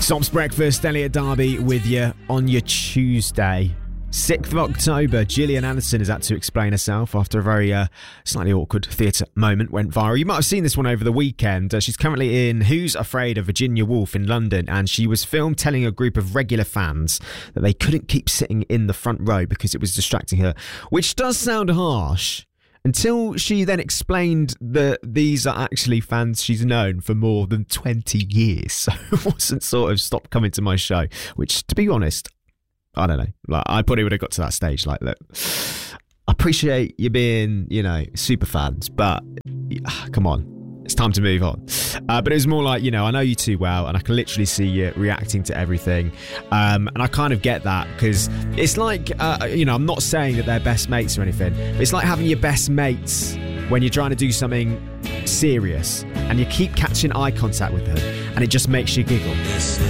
Sobs Breakfast, Elliot Darby with you on your Tuesday. 6th of October, Gillian Anderson has had to explain herself after a very slightly awkward theatre moment went viral. You might have seen this one over the weekend. She's currently in Who's Afraid of Virginia Woolf in London, and she was filmed telling a group of regular fans that they couldn't keep sitting in the front row because it was distracting her, which does sound harsh. Until she then explained that these are actually fans she's known for more than 20 years. So it wasn't sort of stop coming to my show, which, to be honest, I don't know. Like, I probably would have got to that stage. Like, look, I appreciate you being, super fans, but come on. It's time to move on. But it was more like, I know you too well, and I can literally see you reacting to everything. And I kind of get that, because it's like, I'm not saying that they're best mates or anything, but it's like having your best mates when you're trying to do something serious and you keep catching eye contact with them and it just makes you giggle.